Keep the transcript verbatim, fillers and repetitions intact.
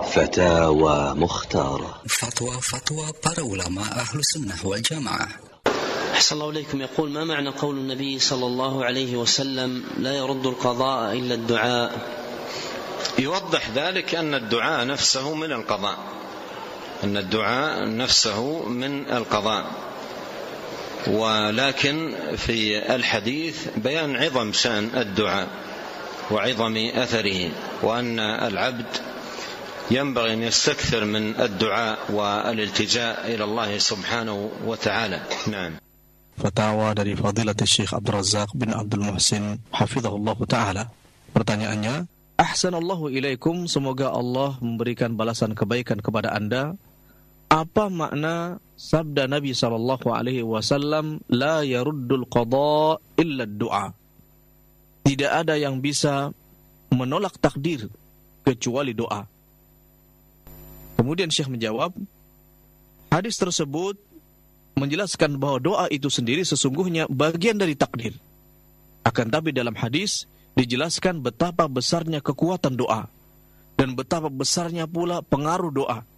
فتاوى مختارة. فتوى فتوى para ulama ahlu sunnah wal jamaah. أحسن الله إليكم. يقول: ما معنى قول النبي صلى الله عليه وسلم: لا يرد القضاء إلا الدعاء؟ يوضح ذلك أن الدعاء نفسه من القضاء، أن الدعاء نفسه من القضاء، ولكن في الحديث بيان عظم شأن الدعاء وعظم أثره، وأن العبد ينبغي أن يستكثر من الدعاء والالتجاء إلى الله سبحانه وتعالى. نعم. Fatwa dari Fadilatul Syekh Abdul Razak bin Abdul Muhsin hafizahullah ta'ala. Pertanyaannya, Ahsanallahu ilaikum, semoga Allah memberikan balasan kebaikan kepada Anda. Apa makna sabda Nabi sallallahu alaihi wasallam, la yaruddul qada illa du'a? Tidak ada yang bisa menolak takdir kecuali doa. Kemudian Syekh menjawab, hadis tersebut menjelaskan bahwa doa itu sendiri sesungguhnya bagian dari takdir. Akan tapi dalam hadis dijelaskan betapa besarnya kekuatan doa dan betapa besarnya pula pengaruh doa.